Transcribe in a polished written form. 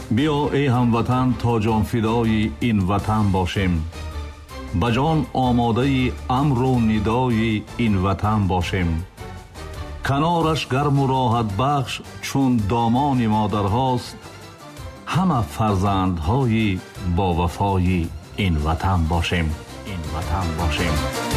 بیا ای هموطن تا جان فدای این وطن باشیم، بجان آماده امر و ندای این وطن باشیم. کنارش گرم و راحت بخش چون دامان مادرهاست، همه فرزندهای با وفای این وطن باشیم.